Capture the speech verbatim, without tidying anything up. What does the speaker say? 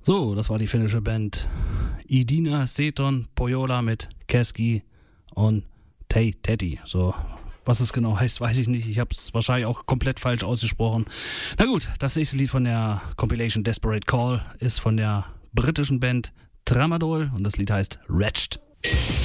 So, das war die finnische Band Idina Seton Pohjola mit Keski und Tei Tetti. So, was es genau heißt, weiß ich nicht. Ich habe es wahrscheinlich auch komplett falsch ausgesprochen. Na gut, das nächste Lied von der Compilation Desperate Call ist von der britischen Band Tramadol und das Lied heißt Wretched.